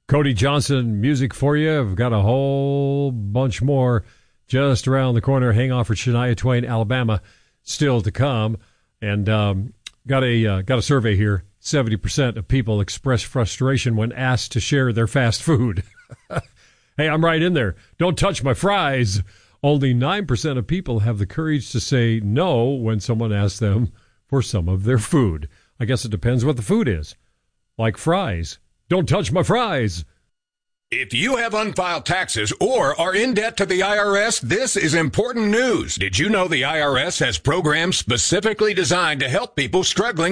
Cody Johnson music for you. I've got a whole bunch more just around the corner. Hang on for Shania Twain, Alabama, still to come. And got a survey here. 70% of people express frustration when asked to share their fast food. Hey, I'm right in there. Don't touch my fries. Only 9% of people have the courage to say no when someone asks them for some of their food. I guess it depends what the food is. Like fries. Don't touch my fries. If you have unfiled taxes or are in debt to the IRS, this is important news. Did you know the IRS has programs specifically designed to help people struggling